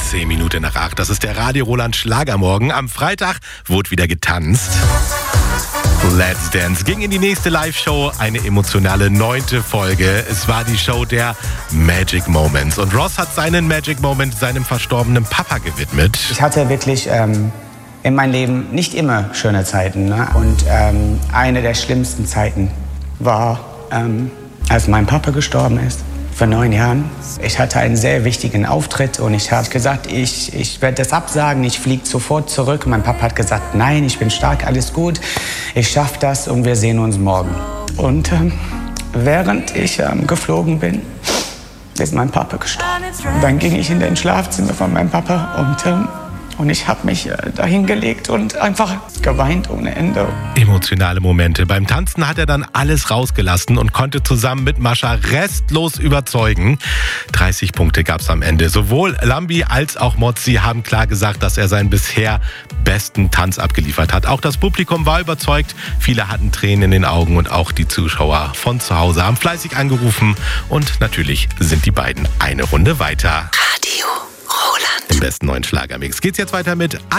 10 Minuten nach 8. Das ist der Radio Roland Schlagermorgen. Am Freitag wurde wieder getanzt. Let's Dance ging in die nächste Live-Show, eine emotionale 9. Folge. Es war die Show der Magic Moments. Und Ross hat seinen Magic Moment seinem verstorbenen Papa gewidmet. Ich hatte wirklich in meinem Leben nicht immer schöne Zeiten. Ne? Und eine der schlimmsten Zeiten war, als mein Papa gestorben ist. Vor 9 Jahren. Ich hatte einen sehr wichtigen Auftritt und ich habe gesagt, ich werde das absagen, ich fliege sofort zurück. Mein Papa hat gesagt, nein, ich bin stark, alles gut, ich schaffe das und wir sehen uns morgen. Und während ich geflogen bin, ist mein Papa gestorben. Dann ging ich in den Schlafzimmer von meinem Papa und ich habe mich dahin gelegt und einfach geweint ohne Ende. Emotionale Momente. Beim Tanzen hat er dann alles rausgelassen und konnte zusammen mit Mascha restlos überzeugen. 30 Punkte gab es am Ende. Sowohl Lambi als auch Mozzi haben klar gesagt, dass er seinen bisher besten Tanz abgeliefert hat. Auch das Publikum war überzeugt. Viele hatten Tränen in den Augen und auch die Zuschauer von zu Hause haben fleißig angerufen. Und natürlich sind die beiden eine Runde weiter. Radio Roland. Im besten neuen Schlagermix geht's jetzt weiter mit